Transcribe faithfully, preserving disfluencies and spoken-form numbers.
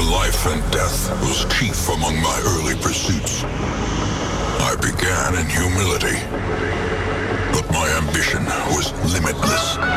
Life and death was chief among my early pursuits. I began in humility, but my ambition was limitless.